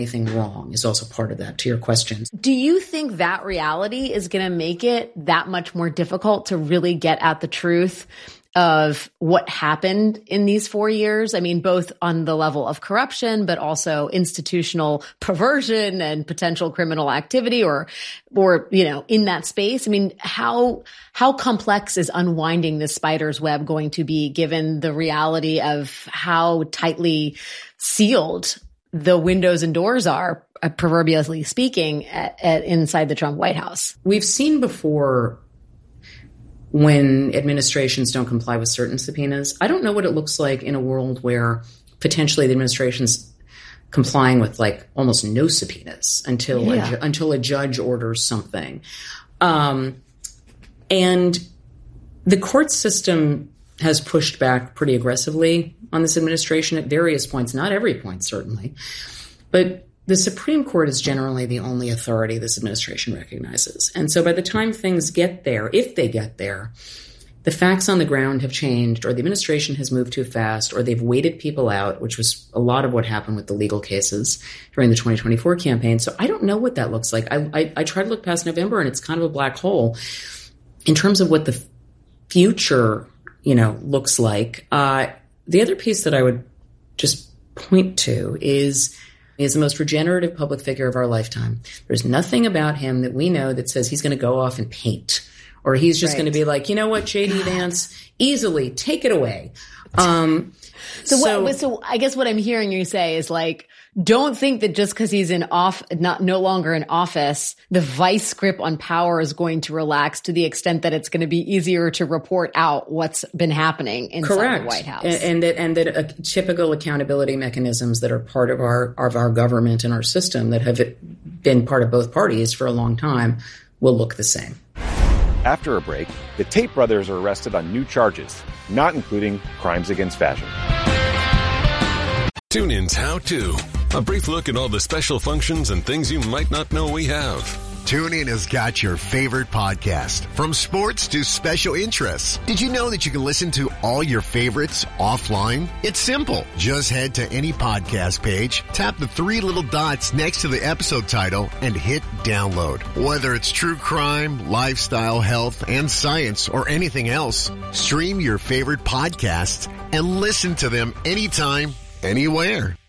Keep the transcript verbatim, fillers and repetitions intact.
anything wrong is also part of that, to your questions. Do you think that reality is going to make it that much more difficult to really get at the truth of what happened in these four years? I mean, both on the level of corruption, but also institutional perversion and potential criminal activity or, or, you know, in that space. I mean, how, how complex is unwinding this spider's web going to be given the reality of how tightly sealed the windows and doors are, uh, proverbially speaking, at, at inside the Trump White House? We've seen before when administrations don't comply with certain subpoenas. I don't know what it looks like in a world where potentially the administration's complying with like almost no subpoenas until yeah. a, ju- until a judge orders something. Um, and the court system has pushed back pretty aggressively on this administration at various points, not every point, certainly. But the Supreme Court is generally the only authority this administration recognizes. And so by the time things get there, if they get there, the facts on the ground have changed, or the administration has moved too fast, or they've waited people out, which was a lot of what happened with the legal cases during the twenty twenty-four campaign. So I don't know what that looks like. I, I, I try to look past November, and it's kind of a black hole in terms of what the future, you know, looks like. Uh, the other piece that I would just point to is he is the most regenerative public figure of our lifetime. There's nothing about him that we know that says he's going to go off and paint, or he's just right. going to be like, you know what, J D Vance, easily take it away. Um, so, so, what, so I guess what I'm hearing you say is like, don't think that just because he's in off, not no longer in office, the vice grip on power is going to relax to the extent that it's going to be easier to report out what's been happening inside Correct. the White House. And, and that and that uh, typical accountability mechanisms that are part of our of our government and our system that have been part of both parties for a long time will look the same. After a break, the Tate brothers are arrested on new charges, not including crimes against fashion. TuneIn's How To. A brief look at all the special functions and things you might not know we have. TuneIn has got your favorite podcast, from sports to special interests. Did you know that you can listen to all your favorites offline? It's simple. Just head to any podcast page, tap the three little dots next to the episode title, and hit download. Whether it's true crime, lifestyle, health, and science, or anything else, stream your favorite podcasts and listen to them anytime, anywhere.